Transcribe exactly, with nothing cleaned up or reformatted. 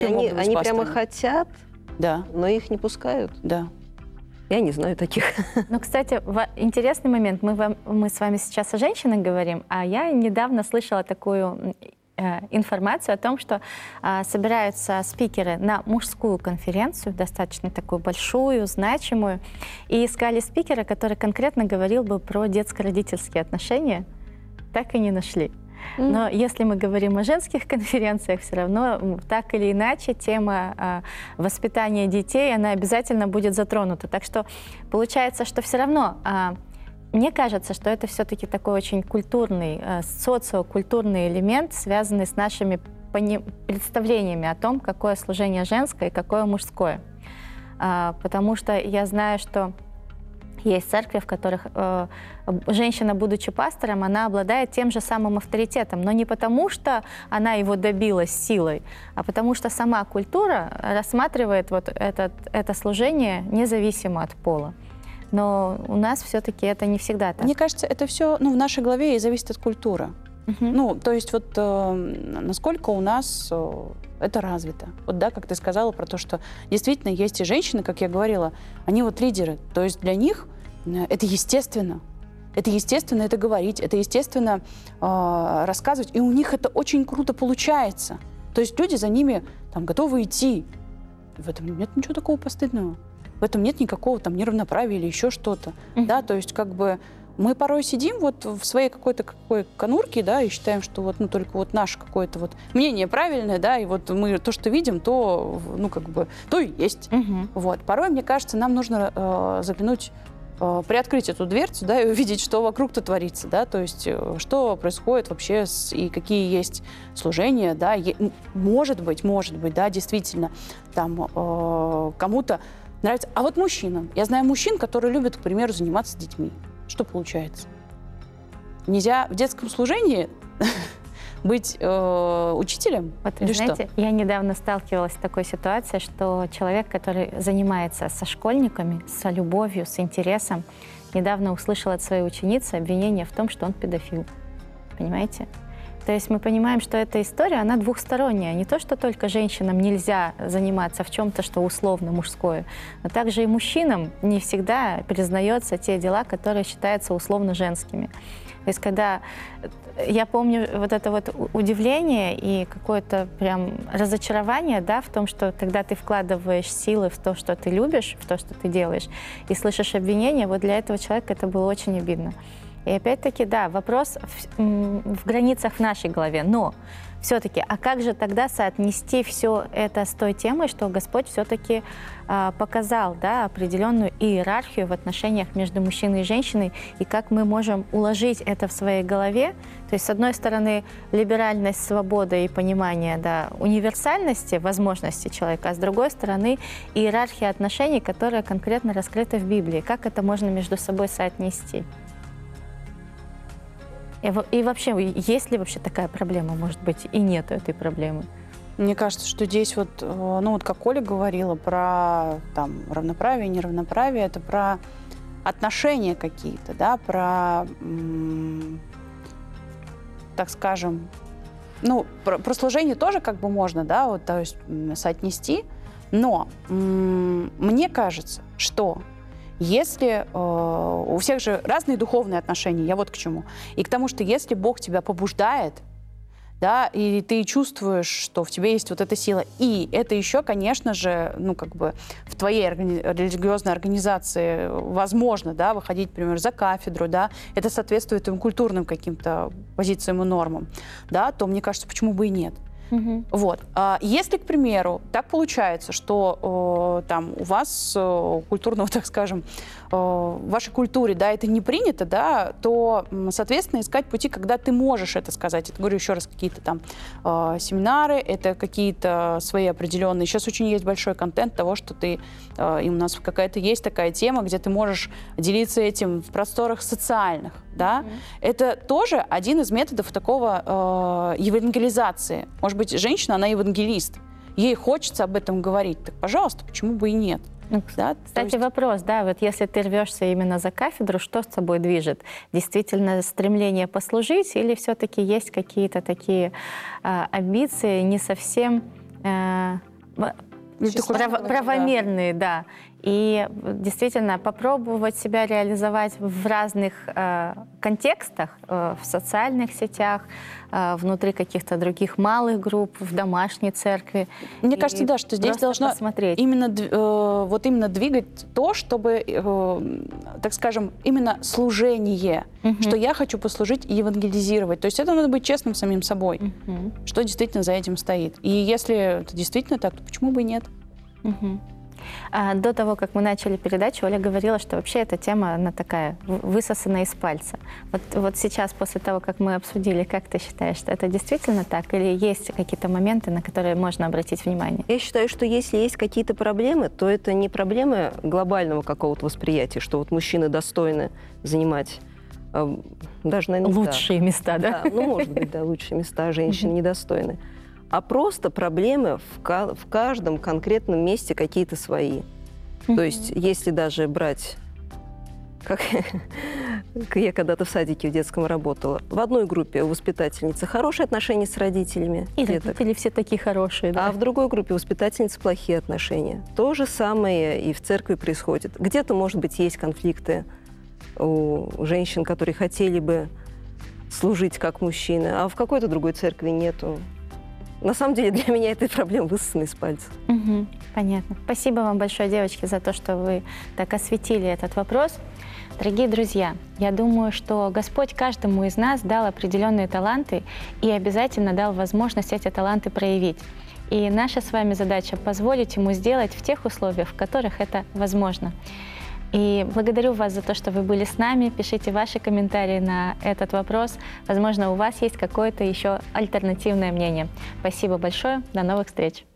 Они, могут быть они прямо пасторами. хотят, Да, но их не пускают. да. Я не знаю таких. Ну, кстати, ва- интересный момент. Мы, вам- мы с вами сейчас о женщинах говорим, а я недавно слышала такую э, информацию о том, что э, собираются спикеры на мужскую конференцию, достаточно такую большую, значимую, и искали спикера, который конкретно говорил бы про детско-родительские отношения. Так и не нашли. Но если мы говорим о женских конференциях, все равно м, так или иначе тема а, воспитания детей, она обязательно будет затронута. Так что получается, что все равно, а, мне кажется, что это все-таки такой очень культурный, а, социокультурный элемент, связанный с нашими пони- представлениями о том, какое служение женское и какое мужское. А, потому что я знаю, что есть церкви, в которых э, женщина, будучи пастором, она обладает тем же самым авторитетом, но не потому, что она его добилась силой, а потому что сама культура рассматривает вот этот, это служение независимо от пола. Но у нас все-таки это не всегда так. Мне кажется, это все ну, в нашей голове и зависит от культуры. Мгм. Ну, то есть вот э, насколько у нас э, это развито. Вот да, как ты сказала про то, что действительно есть и женщины, как я говорила, они вот лидеры. То есть для них э, это естественно. Это естественно это говорить, это естественно э, рассказывать. И у них это очень круто получается. То есть люди за ними там готовы идти. В этом нет ничего такого постыдного. В этом нет никакого там неравноправия или еще что-то. Мгм. Да, то есть как бы мы порой сидим вот в своей какой-то какой конурке, да, и считаем, что вот, ну, только вот наше какое-то вот мнение правильное, да, и вот мы то, что видим, то, ну, как бы, то и есть. Мгм. Вот. Порой, мне кажется, нам нужно э, заглянуть, э, приоткрыть эту дверцу, да, и увидеть, что вокруг-то творится, да, то есть э, что происходит вообще с- и какие есть служения, да, Е- м, может быть, может быть, да, действительно, там э, кому-то нравится. А вот мужчинам, я знаю мужчин, которые любят, к примеру, заниматься с детьми. Что получается? Нельзя в детском служении быть э, учителем? Вот вы Или знаете, что? я недавно сталкивалась с такой ситуацией, что человек, который занимается со школьниками, со любовью, с интересом, недавно услышал от своей ученицы обвинение в том, что он педофил. Понимаете? То есть мы понимаем, что эта история, она двухсторонняя. Не то, что только женщинам нельзя заниматься в чем-то, что условно мужское, но также и мужчинам не всегда признается те дела, которые считаются условно женскими. То есть когда я помню вот это вот у- удивление и какое-то прям разочарование, да, в том, что когда ты вкладываешь силы в то, что ты любишь, в то, что ты делаешь, и слышишь обвинения, вот для этого человека это было очень обидно. И опять-таки, да, вопрос в, м, в границах в нашей голове, но все-таки, а как же тогда соотнести все это с той темой, что Господь все-таки а, показал, да, определенную иерархию в отношениях между мужчиной и женщиной, и как мы можем уложить это в своей голове? То есть, с одной стороны, либеральность, свобода и понимание, да, универсальности, возможностей человека, а с другой стороны, иерархия отношений, которая конкретно раскрыта в Библии. Как это можно между собой соотнести? И, во- и вообще, есть ли вообще такая проблема? Может быть, и нету этой проблемы? Мне кажется, что здесь вот, э, ну вот как Оля говорила про там равноправие, неравноправие, это про отношения какие-то, да, про, м, так скажем, ну, про, про служение тоже как бы можно, да, вот, то есть м, соотнести, но м, мне кажется, что если э, у всех же разные духовные отношения, я вот к чему, и к тому, что если Бог тебя побуждает, да, и ты чувствуешь, что в тебе есть вот эта сила. И это еще, конечно же, ну, как бы в твоей органи- религиозной организации возможно, да, выходить, например, за кафедру, да, это соответствует твоим культурным каким-то позициям и нормам, да, то, мне кажется, почему бы и нет. Мгм. Вот. А если, к примеру, так получается, что э, там у вас э, культурного, так скажем, э, в вашей культуре, да, это не принято, да, то, м, соответственно, искать пути, когда ты можешь это сказать. Это, говорю еще раз, какие-то там э, семинары, это какие-то свои определенные. Сейчас очень есть большой контент того, что ты, э, и у нас какая-то есть такая тема, где ты можешь делиться этим в просторах социальных, да. Это тоже один из методов такого э, евангелизации. Может быть, женщина, она евангелист. Ей хочется об этом говорить. Так, пожалуйста, почему бы и нет? Ну, Да? Кстати, То есть- вопрос, да, вот если ты рвешься именно за кафедру, что с тобой движет? Действительно стремление послужить или все-таки есть какие-то такие а, амбиции не совсем а, Или ты хочешь Право- сказать, правомерные, да. И действительно попробовать себя реализовать в разных э, контекстах, э, в социальных сетях, э, внутри каких-то других малых групп, в домашней церкви. Мне И кажется, да, что здесь просто должно посмотреть. именно, дв- э, вот именно двигать то, чтобы, э, так скажем, именно служение, Мгм. что я хочу послужить и евангелизировать. То есть это надо быть честным самим собой, Мгм. что действительно за этим стоит. И если это действительно так, то почему бы и нет? Мгм. А, До того, как мы начали передачу, Оля говорила, что вообще эта тема, она такая, в- высосана из пальца. Вот, вот сейчас, после того, как мы обсудили, как ты считаешь, что это действительно так? Или есть какие-то моменты, на которые можно обратить внимание? Я считаю, что если есть какие-то проблемы, то это не проблемы глобального какого-то восприятия, что вот мужчины достойны занимать э, даже, наверное, места. Лучшие места, да? Да, ну, может быть, да, лучшие места, а женщины недостойны. А просто проблемы в, ка- в каждом конкретном месте какие-то свои. То есть, если даже брать, как я когда-то в садике в детском работала, в одной группе у воспитательницы хорошие отношения с родителями И деток, родители все такие хорошие, да? а в другой группе у воспитательницы плохие отношения. То же самое и в церкви происходит. Где-то, может быть, есть конфликты у женщин, которые хотели бы служить как мужчины, а в какой-то другой церкви нету. На самом деле для меня эта проблема высосана из пальца. Мгм. Понятно. Спасибо вам большое, девочки, за то, что вы так осветили этот вопрос. Дорогие друзья, я думаю, что Господь каждому из нас дал определенные таланты и обязательно дал возможность эти таланты проявить. И наша с вами задача позволить ему сделать в тех условиях, в которых это возможно. И благодарю вас за то, что вы были с нами. Пишите ваши комментарии на этот вопрос. Возможно, у вас есть какое-то еще альтернативное мнение. Спасибо большое. До новых встреч.